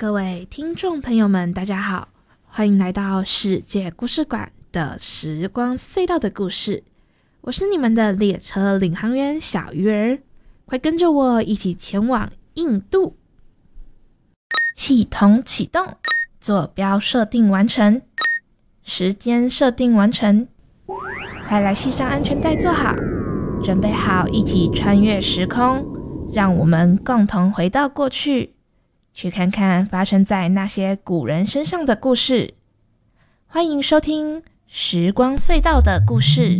各位听众朋友们，大家好，欢迎来到世界故事馆的时光隧道的故事。我是你们的列车领航员小鱼儿，快跟着我一起前往印度。系统启动，坐标设定完成，时间设定完成，快来系上安全带坐好，准备好一起穿越时空，让我们共同回到过去，去看看发生在那些古人身上的故事。欢迎收听时光隧道的故事。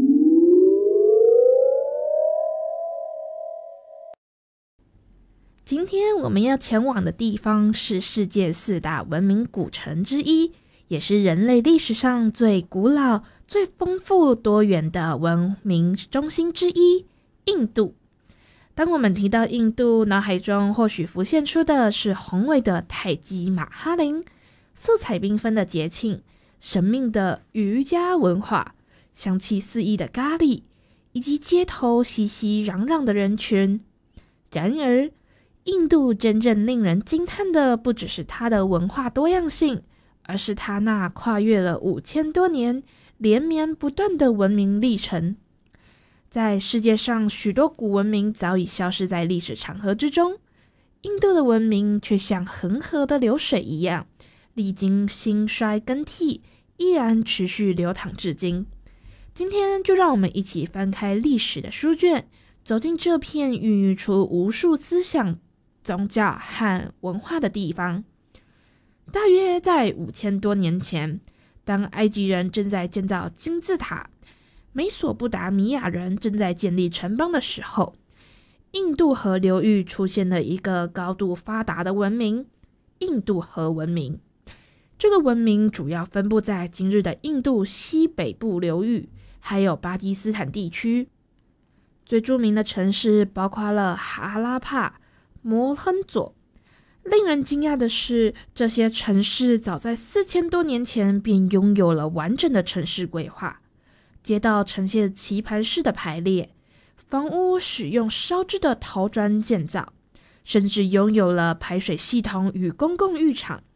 今天我们要前往的地方是世界4大文明古城之一，也是人类历史上最古老、最丰富多元的文明中心之一——印度。当我们提到印度，脑海中或许浮现出的是宏伟的泰姬玛哈陵、色彩缤纷的节庆、神秘的瑜伽文化、香气四溢的咖喱，以及街头熙熙攘攘的人群。然而，印度真正令人惊叹的不只是它的文化多样性，而是它那跨越了5000多年、连绵不断的文明历程。在世界上许多古文明早已消失在历史长河之中，印度的文明却像恒河的流水一样，历经兴衰更替，依然持续流淌至今。今天就让我们一起翻开历史的书卷，走进这片孕育出无数思想、宗教和文化的地方。大约在5000多年前，当埃及人正在建造金字塔，美索不达米亚人正在建立城邦的时候，印度河流域出现了一个高度发达的文明——印度河文明。这个文明主要分布在今日的印度西北部流域，还有巴基斯坦地区。最著名的城市包括了哈拉帕、摩亨佐。令人惊讶的是，这些城市早在4000多年前便拥有了完整的城市规划。街道呈现棋盘式的排列，房屋使用烧制的陶砖建造，甚至拥有了排水系统与公共浴场。